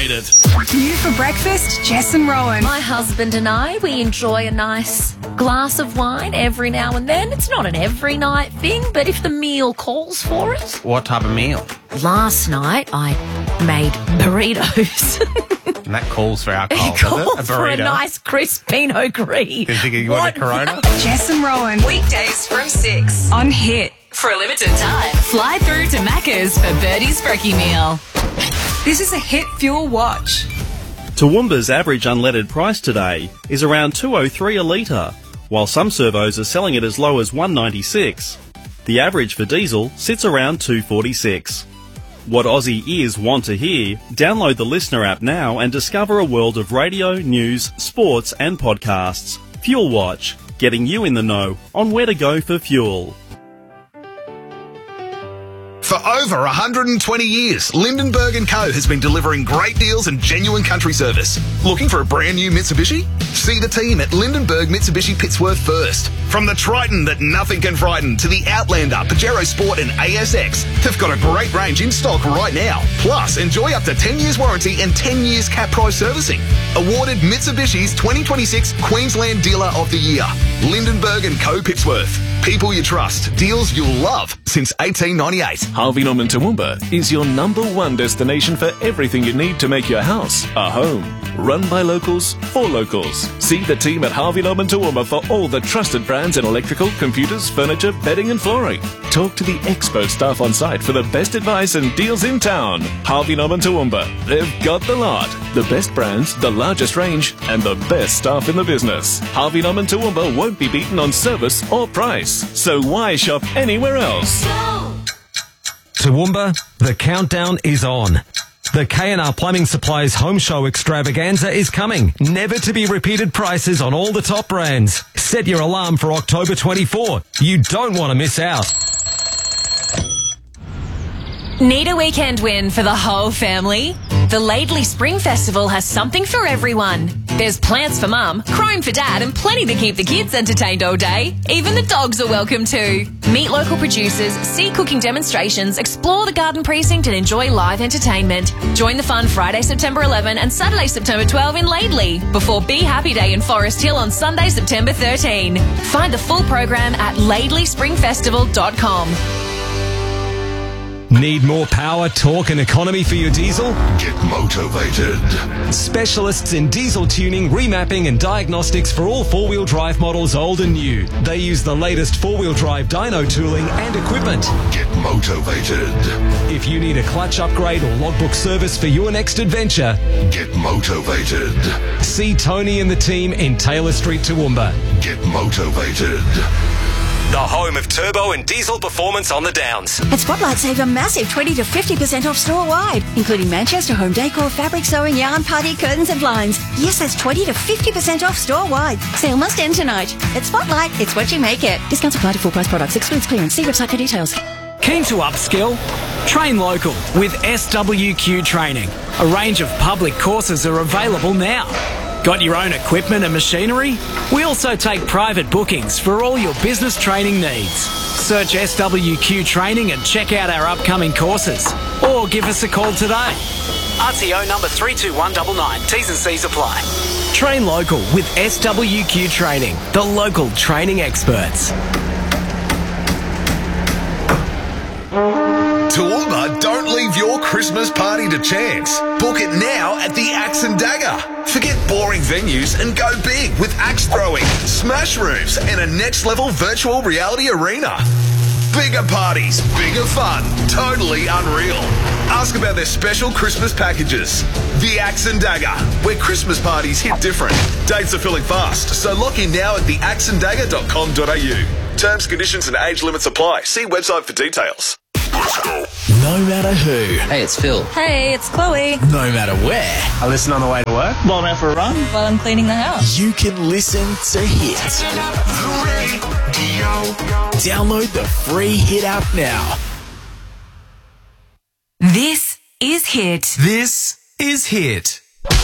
made it. You for breakfast, Jess and Rowan. My husband and I, we enjoy a nice glass of wine every now and then. It's not an every night thing, but if the meal calls for it. What type of meal? Last night, I made burritos. And that calls for alcohol, It does it? calls A for a burrito? nice crisp Pinot Gris. You think you want a Corona? Jess and Rowan. Weekdays from 6. On Hit. For a limited time, fly through to Macca's for Birdie's Brekkie Meal. This is a Hit Fuel Watch. Toowoomba's average unleaded price today is around $2.03 a litre, while some servos are selling it as low as $1.96. The average for diesel sits around $2.46. What Aussie ears want to hear? Download the Listener app now and discover a world of radio, news, sports and podcasts. Fuel Watch, getting you in the know on where to go for fuel. For over 120 years, Lindenberg & Co. has been delivering great deals and genuine country service. Looking for a brand new Mitsubishi? See the team at Lindenberg Mitsubishi Pittsworth first. From the Triton that nothing can frighten to the Outlander, Pajero Sport and ASX, they've got a great range in stock right now. Plus, enjoy up to 10 years warranty and 10 years cap price servicing. Awarded Mitsubishi's 2026 Queensland Dealer of the Year. Lindenberg & Co. Pittsworth. People you trust. Deals you'll love since 1898. Harvey Norman Toowoomba is your #1 destination for everything you need to make your house a home. Run by locals for locals. See the team at Harvey Norman Toowoomba for all the trusted brands in electrical, computers, furniture, bedding and flooring. Talk to the expert staff on site for the best advice and deals in town. Harvey Norman Toowoomba. They've got the lot. The best brands, the largest range and the best staff in the business. Harvey Norman Toowoomba won't be beaten on service or price. So why shop anywhere else? Toowoomba, the countdown is on. The K&R Plumbing Supplies Home Show Extravaganza is coming. Never to be repeated prices on all the top brands. Set your alarm for October 24. You don't want to miss out. Need a weekend win for the whole family? The Laidley Spring Festival has something for everyone. There's plants for mum, chrome for dad, and plenty to keep the kids entertained all day. Even the dogs are welcome too. Meet local producers, see cooking demonstrations, explore the garden precinct and enjoy live entertainment. Join the fun Friday, September 11 and Saturday, September 12 in Laidley before Be Happy Day in Forest Hill on Sunday, September 13. Find the full program at laidleyspringfestival.com. Need more power, torque and economy for your diesel? Get motivated. Specialists in diesel tuning, remapping and diagnostics for all four-wheel drive models old and new. They use the latest four-wheel drive dyno tooling and equipment. Get motivated. If you need a clutch upgrade or logbook service for your next adventure, Get motivated. see Tony and the team in Taylor Street, Toowoomba. Get motivated. The home of turbo and diesel performance on the Downs. At Spotlight, save a massive 20 to 50% off store-wide, including Manchester home decor, fabric sewing, yarn, party, curtains and blinds. Yes, that's 20 to 50% off store-wide. Sale must end tonight. At Spotlight, it's what you make it. Discounts apply to full-price products. Excludes clearance. See website for details. Keen to upskill? Train local with SWQ Training. A range of public courses are available now. Got your own equipment and machinery? We also take private bookings for all your business training needs. Search SWQ Training and check out our upcoming courses. Or give us a call today. RTO number 32199. T's and C's apply. Train local with SWQ Training, the local training experts. Toowoomba, don't leave your Christmas party to chance. Book it now at the Axe and Dagger. Forget boring venues and go big with axe throwing, smash rooms, and a next-level virtual reality arena. Bigger parties, bigger fun, totally unreal. Ask about their special Christmas packages. The Axe and Dagger, where Christmas parties hit different. Dates are filling fast, so lock in now at theaxeanddagger.com.au. Terms, conditions and age limits apply. See website for details. No matter who. Hey, it's Phil. Hey, it's Chloe. No matter where. I listen on the way to work. While I'm out for a run. While I'm cleaning the house. You can listen to Hit. Download the free Hit app now. This is Hit. This is Hit.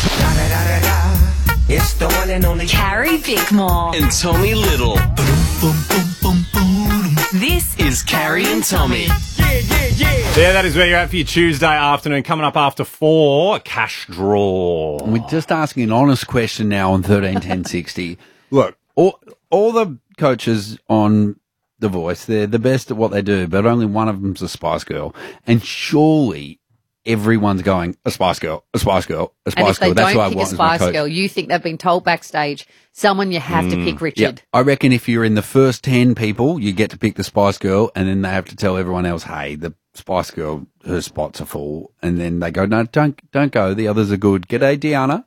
It's the one and only Carrie Bickmore. And Tommy Little. This is Carrie and Tommy. Yeah. Yeah, that is where you're at for your Tuesday afternoon. Coming up after 4, cash draw. We're just asking an honest question now on 131060. Look, all the coaches on The Voice, they're the best at what they do, but only one of them's a Spice Girl. And surely everyone's going, a Spice Girl, a Spice Girl, a Spice Girl. That's what I want as my coach. And if they don't pick a Spice Girl, you think they've been told backstage, someone you have to pick Richard. Yeah. I reckon if you're in the first 10 people, you get to pick the Spice Girl, and then they have to tell everyone else, hey, the Spice Girl, her spots are full. And then they go, no, don't go. The others are good. G'day, Deanna.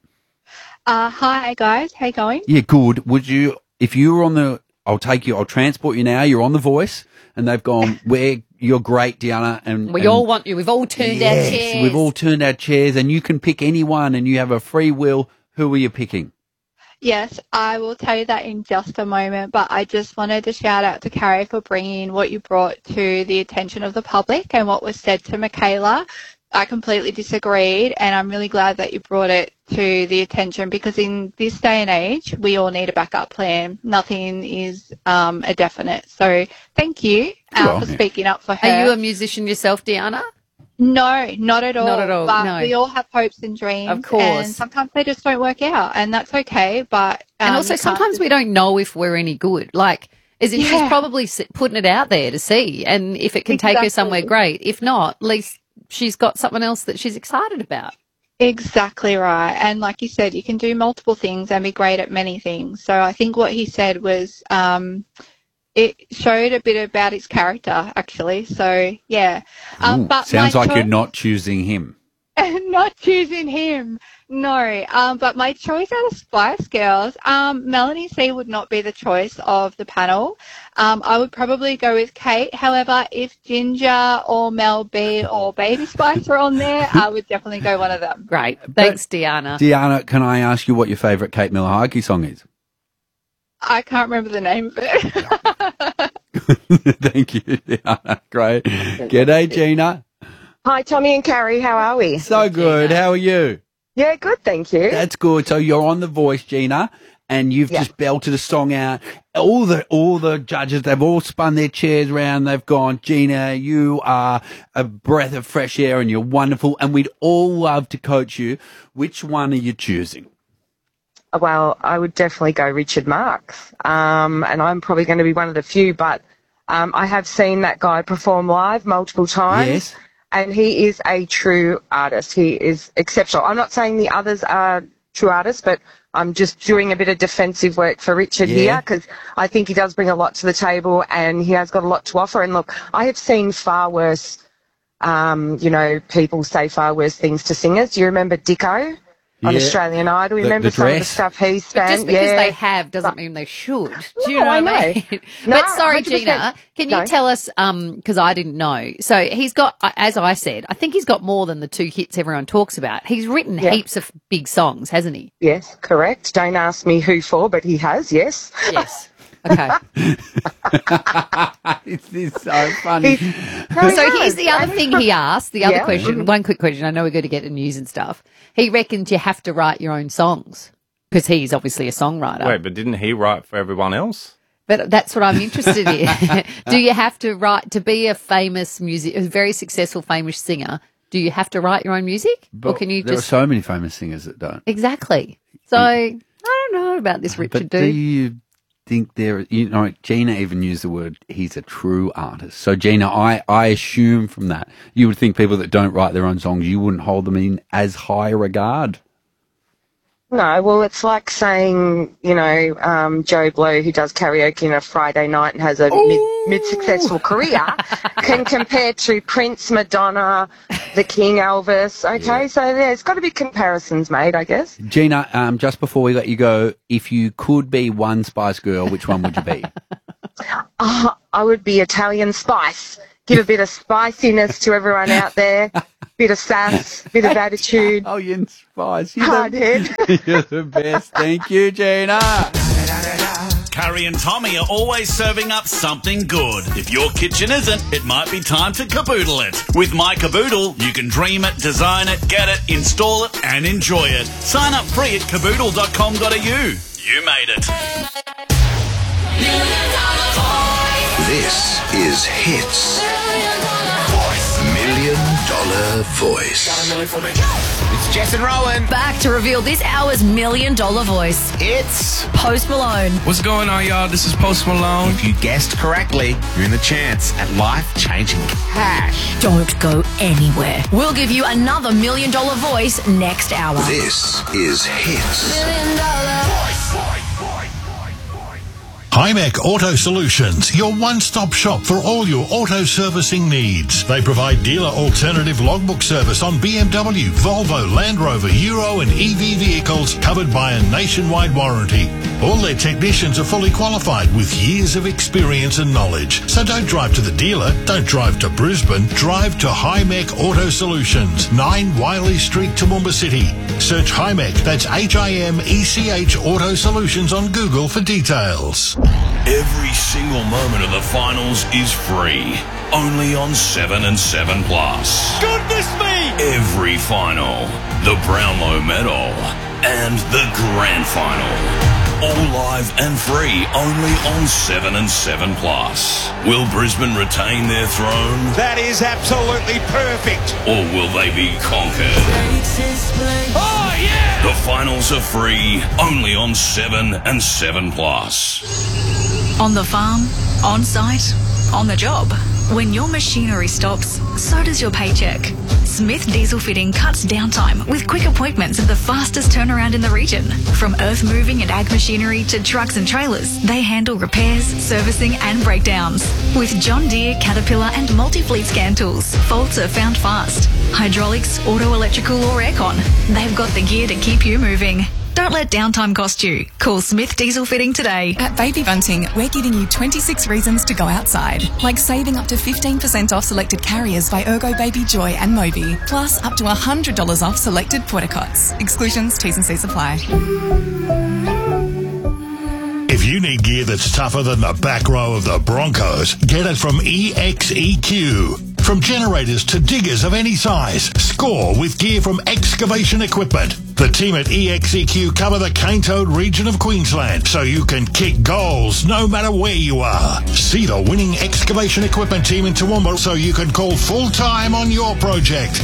Hi, guys. How you going? Yeah, good. Would you, if you were on the, I'll transport you now. You're on The Voice, and they've gone, you're great, Deanna. And we all want you. We've all turned our chairs. We've all turned our chairs, and you can pick anyone, and you have a free will. Who are you picking? Yes, I will tell you that in just a moment, but I just wanted to shout out to Carrie for bringing what you brought to the attention of the public and what was said to Michaela. I completely disagreed, and I'm really glad that you brought it to the attention, because in this day and age, we all need a backup plan. Nothing is a definite. So thank you for speaking up for her. Are you a musician yourself, Deanna? No, not at all. Not at all, But no. we all have hopes and dreams. Of course. And sometimes they just don't work out, and that's okay. But and also sometimes we don't know if we're any good. Like, as in she's probably putting it out there to see, and if it can take her somewhere, great. If not, at least she's got something else that she's excited about. Exactly right. And like you said, you can do multiple things and be great at many things. So I think what he said was it showed a bit about his character, actually. So, yeah. But sounds like you're not choosing him. Not choosing him, no. But my choice out of Spice Girls, Melanie C would not be the choice of the panel. I would probably go with Kate. However, if Ginger or Mel B or Baby Spice are on there, I would definitely go one of them. Great. Thanks, Deanna. Deanna, can I ask you what your favourite Kate Miller-Heidke song is? I can't remember the name of it. Thank you, Deanna. Great. G'day, Gina. Hi, Tommy and Carrie. How are we? So good. How are you? Yeah, good, thank you. That's good. So you're on The Voice, Gina, and you've just belted a song out. All the judges, they've all spun their chairs around. They've gone, Gina, you are a breath of fresh air and you're wonderful, and we'd all love to coach you. Which one are you choosing? Well, I would definitely go Richard Marx, and I'm probably going to be one of the few, but I have seen that guy perform live multiple times. Yes. And he is a true artist. He is exceptional. I'm not saying the others are true artists, but I'm just doing a bit of defensive work for Richard here, because I think he does bring a lot to the table and he has got a lot to offer. And look, I have seen far worse, people say far worse things to singers. Do you remember Dicko on Australian Idol? You remember some of the stuff he spent? Just because they have doesn't mean they should. Do you know what I mean? No, but sorry, 100%. Gina, can you tell us, because I didn't know. So he's got, as I said, I think he's got more than the 2 hits everyone talks about. He's written heaps of big songs, hasn't he? Yes, correct. Don't ask me who for, but he has, yes. Yes. Okay. This is so funny. So here's the other thing he asked, the other question, one quick question. I know we're going to get to news and stuff. He reckons you have to write your own songs because he's obviously a songwriter. Wait, but didn't he write for everyone else? But that's what I'm interested in. Do you have to write to be a famous a very successful, famous singer? Do you have to write your own music, or can you There just? are so many famous singers that don't. Exactly. So I don't know about this Richard But do dude. you think Gina even used the word, he's a true artist. So Gina, I assume from that, you would think people that don't write their own songs, you wouldn't hold them in as high regard. No, well, it's like saying, Joe Blow, who does karaoke on a Friday night and has a mid-successful career, can compare to Prince, Madonna, the King, Elvis. Okay, so there's got to be comparisons made, I guess. Gina, just before we let you go, if you could be one Spice Girl, which one would you be? I would be Italian Spice. Give a bit of spiciness to everyone out there. Bit of sass, bit of attitude. Oh, you're Spice. Hard head. You're the best. Thank you, Gina. Carrie and Tommy are always serving up something good. If your kitchen isn't, it might be time to caboodle it. With My Caboodle, you can dream it, design it, get it, install it, and enjoy it. Sign up free at caboodle.com.au. You made it. This is Hits. $1 Million voice. It's Jess and Rowan. Back to reveal this hour's $1 million voice. It's Post Malone. What's going on, y'all? This is Post Malone. If you guessed correctly, you're in the chance at life-changing cash. Don't go anywhere. We'll give you another $1 million voice next hour. This is Hits. Hymec Auto Solutions, your one-stop shop for all your auto servicing needs. They provide dealer alternative logbook service on BMW, Volvo, Land Rover, Euro and EV vehicles covered by a nationwide warranty. All their technicians are fully qualified with years of experience and knowledge. So don't drive to the dealer, don't drive to Brisbane, drive to Hymec Auto Solutions, 9 Wiley Street, Toowoomba City. Search Hymec, that's HIMECH Auto Solutions on Google for details. Every single moment of the finals is free. Only on 7 and 7 Plus. Goodness me! Every final, the Brownlow Medal, and the Grand Final. All live and free only on 7 and 7 Plus. Will Brisbane retain their throne? That is absolutely perfect. Or will they be conquered? Oh, yeah! The finals are free only on 7 and 7 Plus. On the farm, on site, on the job. When your machinery stops, so does your paycheck. Smith Diesel Fitting cuts downtime with quick appointments at the fastest turnaround in the region. From earth moving and ag machinery to trucks and trailers, they handle repairs, servicing and breakdowns. With John Deere, Caterpillar and multi-fleet scan tools, faults are found fast. Hydraulics, auto electrical or aircon, they've got the gear to keep you moving. Don't let downtime cost you. Call Smith Diesel Fitting today. At Baby Bunting, we're giving you 26 reasons to go outside, like saving up to 15% off selected carriers by Ergo Baby Joy and Moby, plus up to $100 off selected porta-cots. Exclusions, T's and C's apply. If you need gear that's tougher than the back row of the Broncos, get it from EXEQ. From generators to diggers of any size, score with gear from Excavation Equipment. The team at EXEQ cover the Cane Toad region of Queensland, so you can kick goals no matter where you are. See the winning Excavation Equipment team in Toowoomba so you can call full-time on your project.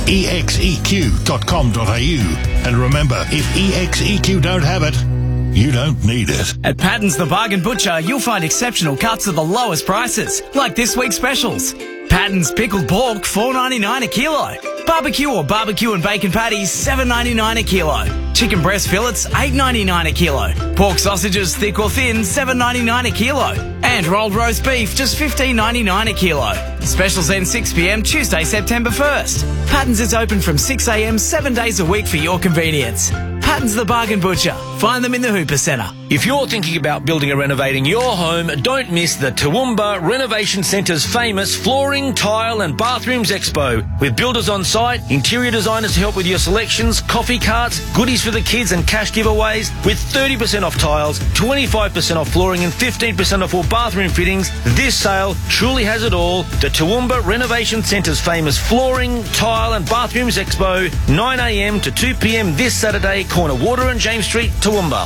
exeq.com.au. And remember, if EXEQ don't have it, you don't need it. At Patton's the Bargain Butcher, you'll find exceptional cuts at the lowest prices, like this week's specials. Patton's pickled pork, $4.99 a kilo. Barbecue or barbecue and bacon patties, $7.99 a kilo. Chicken breast fillets, $8.99 a kilo. Pork sausages, thick or thin, $7.99 a kilo. And rolled roast beef, just $15.99 a kilo. Specials end 6 p.m. Tuesday, September 1st. Patton's is open from 6 a.m. 7 days a week for your convenience. Patton's the Bargain Butcher. Find them in the Hooper Centre. If you're thinking about building or renovating your home, don't miss the Toowoomba Renovation Centre's famous Flooring, Tile and Bathrooms Expo. With builders on site, interior designers to help with your selections, coffee carts, goodies for the kids and cash giveaways. With 30% off tiles, 25% off flooring and 15% off all bathroom fittings, this sale truly has it all. The Toowoomba Renovation Centre's famous Flooring, Tile and Bathrooms Expo, 9 a.m. to 2 p.m. this Saturday, corner Water and James Street, Toowoomba.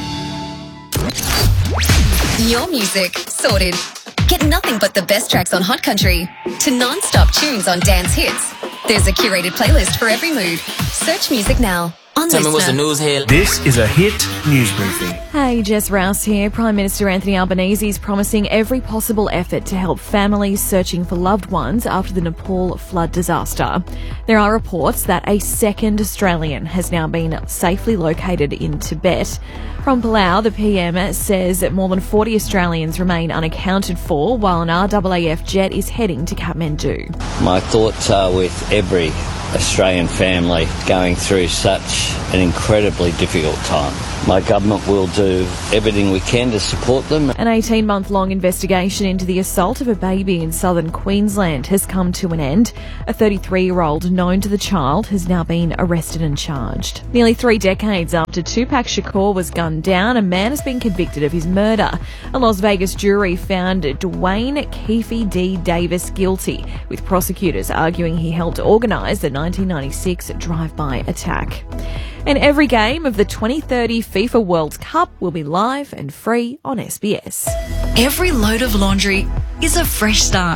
Your music sorted. Get nothing but the best tracks on Hot Country to non-stop tunes on dance hits. There's a curated playlist for every mood. Search music now on Tell Listener. me what's the news here. This is a Hit News Briefing. Hey, Jess Rouse here. Prime Minister Anthony Albanese is promising every possible effort to help families searching for loved ones after the Nepal flood disaster. There are reports that a second Australian has now been safely located in Tibet. From Palau, the PM says that more than 40 Australians remain unaccounted for, while an RAAF jet is heading to Kathmandu. My thoughts are with every Australian family going through such an incredibly difficult time. My government will do everything we can to support them. An 18-month-long investigation into the assault of a baby in southern Queensland has come to an end. A 33-year-old known to the child has now been arrested and charged. Nearly 3 decades after Tupac Shakur was gunned down, a man has been convicted of his murder. A Las Vegas jury found Dwayne Keefe D. Davis guilty, with prosecutors arguing he helped organise the 1996 drive-by attack. And every game of the 2030 FIFA World Cup will be live and free on SBS. Every load of laundry is a fresh start.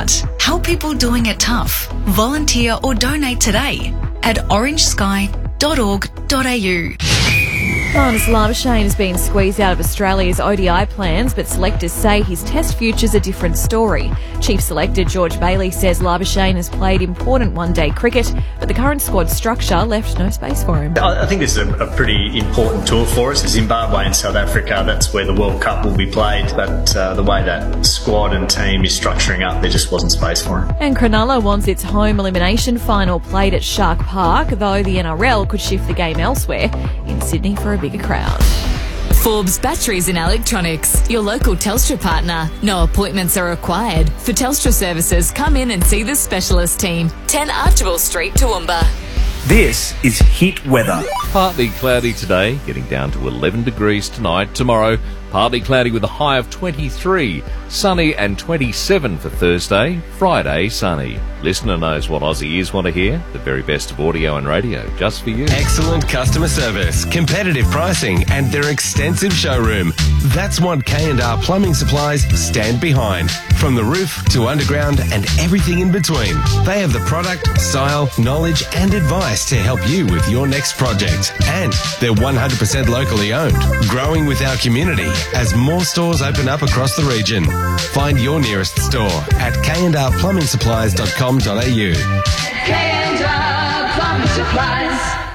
Help people doing it tough. Volunteer or donate today at orangesky.org.au. Marnus Labuschagne has been squeezed out of Australia's ODI plans, but selectors say his Test future's a different story. Chief Selector George Bailey says Labuschagne has played important one-day cricket, but the current squad structure left no space for him. I think this is a pretty important tour for us. Zimbabwe and South Africa, that's where the World Cup will be played, but the way that squad and team is structuring up, there just wasn't space for him. And Cronulla wants its home elimination final played at Shark Park, though the NRL could shift the game elsewhere in Sydney for a bigger crowd. Forbes Batteries and Electronics, your local Telstra partner. No appointments are required. For Telstra services, come in and see the specialist team. 10 Archibald Street, Toowoomba. This is Hit Weather. Partly cloudy today, getting down to 11 degrees tonight. Tomorrow, partly cloudy with a high of 23. Sunny and 27 for Thursday. Friday, sunny. Listener knows what Aussie ears want to hear. The very best of audio and radio, just for you. Excellent customer service, competitive pricing, and their extensive showroom. That's what K&R Plumbing Supplies stand behind. From the roof to underground and everything in between. They have the product, style, knowledge, and advice to help you with your next project. And they're 100% locally owned, growing with our community as more stores open up across the region. Find your nearest store at kndrplumbing.com.au. K&R Plumbing Supplies.